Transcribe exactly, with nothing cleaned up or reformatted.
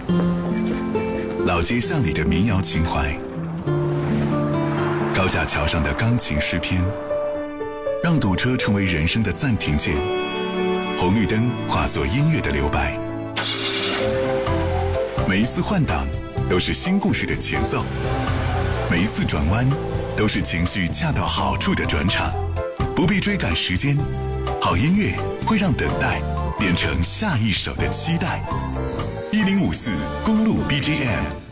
老街巷里的民谣情怀，高架桥上的钢琴诗篇，让堵车成为人生的暂停键，红绿灯化作音乐的留白。每一次换挡都是新故事的前奏，每一次转弯都是情绪恰到好处的转场。不必追赶时间，好音乐会让等待变成下一首的期待。一零五四公路 B G M。